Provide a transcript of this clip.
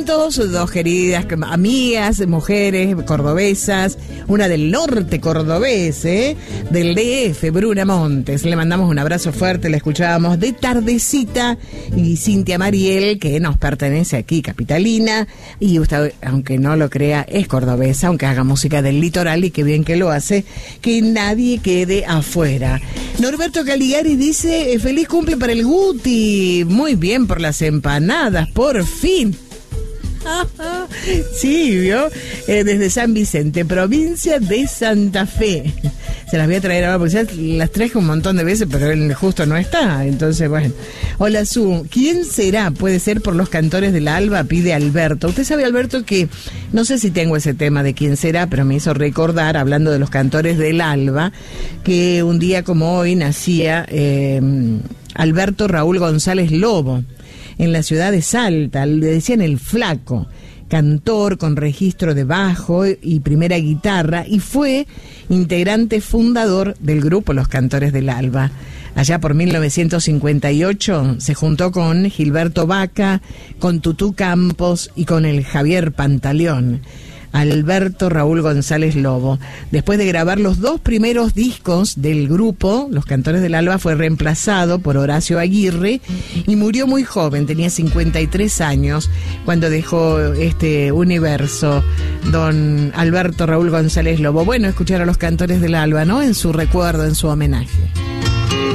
Dos queridas amigas, mujeres cordobesas, una del norte cordobés, del DF, Bruna Montes. Le mandamos un abrazo fuerte, la escuchábamos de tardecita. Y Cintia Mariel, que nos pertenece aquí, capitalina, y usted, aunque no lo crea, es cordobesa, aunque haga música del litoral, y qué bien que lo hace, que nadie quede afuera. Norberto Caligari dice, feliz cumple para el Guti, muy bien por las empanadas, por fin. Sí, ¿vio? Desde San Vicente, provincia de Santa Fe. Se las voy a traer ahora porque ya las traje un montón de veces, pero él justo no está. Entonces, bueno. Hola, Su. ¿Quién será? Puede ser por los cantores del Alba, pide Alberto. Usted sabe, Alberto, que no sé si tengo ese tema de quién será, pero me hizo recordar, hablando de los cantores del Alba, que un día como hoy nacía Alberto Raúl González Lobo, en la ciudad de Salta. Le decían el Flaco, cantor con registro de bajo y primera guitarra, y fue integrante fundador del grupo Los Cantores del Alba. Allá por 1958 se juntó con Gilberto Vaca, con Tutú Campos y con el Javier Pantaleón. Alberto Raúl González Lobo. Después de grabar los dos primeros discos del grupo, Los Cantores del Alba, fue reemplazado por Horacio Aguirre y murió muy joven, tenía 53 años cuando dejó este universo, don Alberto Raúl González Lobo. Bueno, escuchar a Los Cantores del Alba, ¿no? En su recuerdo, en su homenaje.